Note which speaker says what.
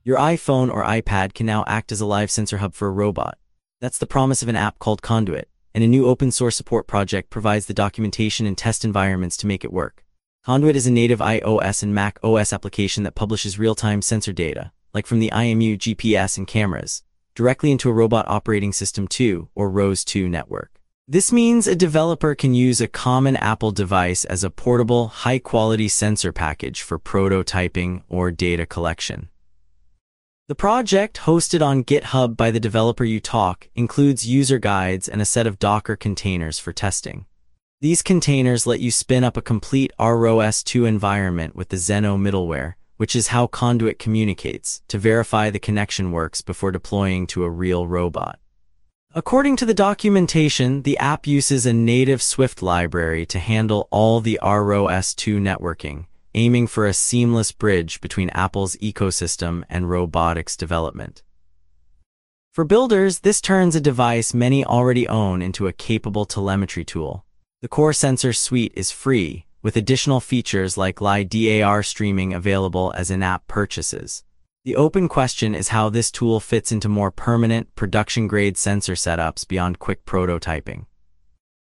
Speaker 1: Your iPhone or iPad can now act as a live sensor hub for a robot. That's the promise of an app called Conduit, and a new open-source support project provides the documentation and test environments to make it work. Conduit is a native iOS and Mac OS application that publishes real-time sensor data, like from the IMU, GPS, and cameras, directly into a Robot Operating System 2 or ROS 2 network. This means a developer can use a common Apple device as a portable, high-quality sensor package for prototyping or data collection. The project, hosted on GitHub by the developer UTalk, includes user guides and a set of Docker containers for testing. These containers let you spin up a complete ROS 2 environment with the Zeno middleware, which is how Conduit communicates, to verify the connection works before deploying to a real robot. According to the documentation, the app uses a native Swift library to handle all the ROS 2 networking, aiming for a seamless bridge between Apple's ecosystem and robotics development. For builders, this turns a device many already own into a capable telemetry tool. The core sensor suite is free, with additional features like LiDAR streaming available as in-app purchases. The open question is how this tool fits into more permanent, production-grade sensor setups beyond quick prototyping.